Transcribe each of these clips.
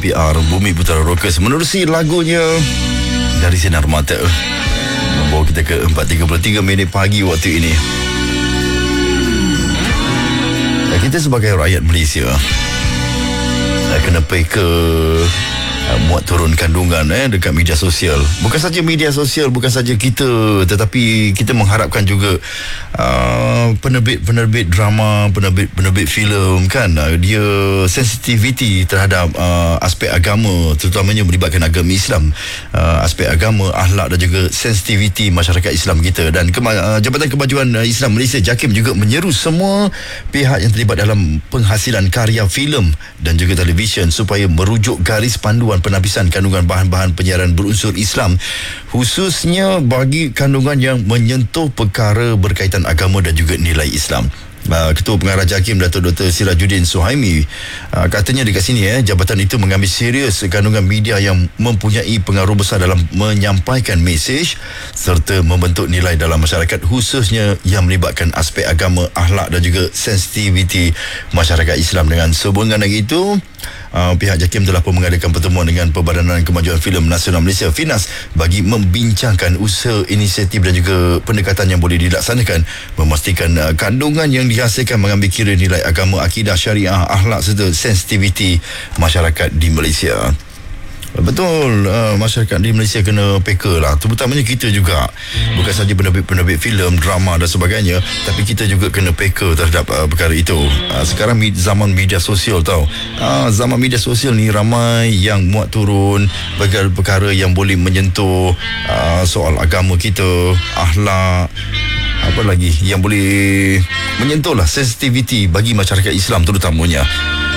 BPR Bumi Putera Rockers menerusi lagunya Dari Sinar Mata, membawa kita ke 4.33 minit pagi waktu ini. Kita sebagai rakyat Malaysia kena peka muat turun kandungan dekat media sosial. Bukan saja media sosial, bukan saja kita, tetapi kita mengharapkan juga penerbit drama, penerbit filem kan, dia sensitiviti terhadap aspek agama, terutamanya melibatkan agama Islam, aspek agama, akhlak dan juga sensitiviti masyarakat Islam kita. Dan Jabatan Kemajuan Islam Malaysia JAKIM juga menyeru semua pihak yang terlibat dalam penghasilan karya filem dan juga televisyen supaya merujuk garis panduan penapisan kandungan bahan-bahan penyiaran berunsur Islam, khususnya bagi kandungan yang menyentuh perkara berkaitan agama dan juga nilai Islam. Ketua Pengarah JAKIM Datuk Dr. Sirajuddin Suhaimi katanya dekat sini jabatan itu mengambil serius kandungan media yang mempunyai pengaruh besar dalam menyampaikan mesej serta membentuk nilai dalam masyarakat, khususnya yang melibatkan aspek agama, akhlak dan juga sensitiviti masyarakat Islam. Dengan sehubungan dengan itu, pihak JAKIM telah pun mengadakan pertemuan dengan Perbadanan Kemajuan Filem Nasional Malaysia FINAS bagi membincangkan usaha, inisiatif dan juga pendekatan yang boleh dilaksanakan memastikan kandungan yang dihasilkan mengambil kira nilai agama, akidah, syariah, akhlak serta sensitiviti masyarakat di Malaysia. Betul, masyarakat di Malaysia kena peka lah, terutamanya kita juga. Bukan saja penerbit filem, drama dan sebagainya, tapi kita juga kena peka terhadap perkara itu. Sekarang zaman media sosial tau, zaman media sosial ni ramai yang muat turun perkara yang boleh menyentuh soal agama kita, akhlak, apa lagi yang boleh menyentuh lah sensitiviti bagi masyarakat Islam terutamanya.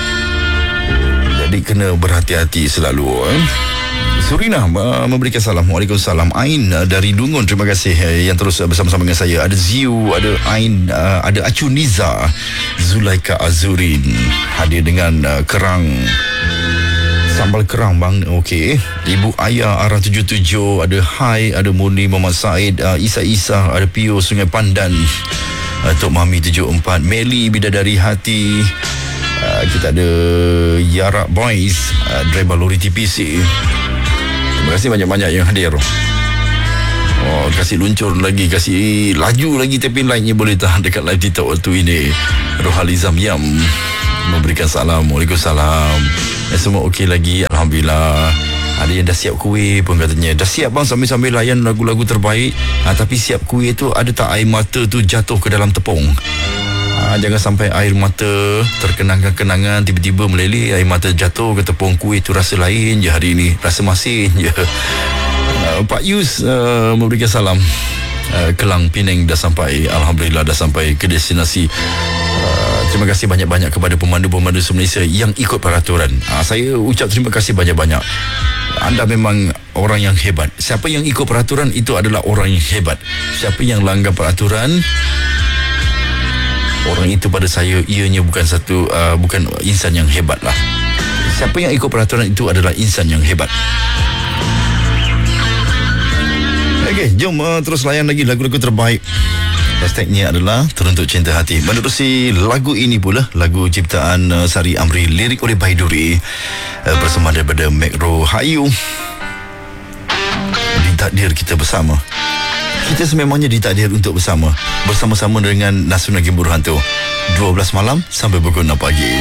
Jadi kena berhati-hati selalu. Surina memberikan salam. Waalaikumsalam. Ain dari Dungun, terima kasih yang terus bersama-sama dengan saya. Ada Ziu, ada Ain, ada Acu Niza, Zulaika Azurin hadir dengan kerang, sambal kerang bang. Okey. Ibu Ayah Arah 77, ada Hai, ada Murni Muhammad Said, Isa, ada Pio Sungai Pandan, Tok Mami 74, Meli Bidadari Hati. Kita ada Yara Boys, driver lori TPC. Terima kasih banyak-banyak yang hadir. Kasih luncur lagi, kasih laju lagi, tapi like-nya boleh tahan dekat live TikTok waktu ini. Rohalizam Yam memberikan salam. Waalaikumsalam. Semua okey lagi, alhamdulillah. Ada yang dah siap kuih pun katanya. Dah siap bang, sambil-sambil layan lagu-lagu terbaik. Tapi siap kuih tu, ada tak air mata tu jatuh ke dalam tepung? Jangan sampai air mata terkenang-kenangan tiba-tiba meleleh, air mata jatuh ke tepung kuih tu, rasa lain je hari ini, rasa masin je. Pak Yus memberikan salam. Kelang Penang dah sampai, alhamdulillah dah sampai ke destinasi. Terima kasih banyak-banyak kepada pemandu-pemandu Malaysia yang ikut peraturan. Saya ucap terima kasih banyak-banyak. Anda memang orang yang hebat. Siapa yang ikut peraturan itu adalah orang yang hebat. Siapa yang langgar peraturan, orang itu pada saya ianya bukan insan yang hebat lah. Siapa yang ikut peraturan itu adalah insan yang hebat. Okey, jom terus layan lagi lagu-lagu terbaik. Hashtagnya adalah Teruntuk Cinta Hati. Menerusi lagu ini pula, lagu ciptaan Sari Amri, lirik oleh Baiduri, bersama daripada Megro Hayu. Ditakdir kita bersama. Kita sememangnya ditakdir untuk bersama-sama dengan Nasional Game Burhan tu 12 malam sampai pukul 6 pagi.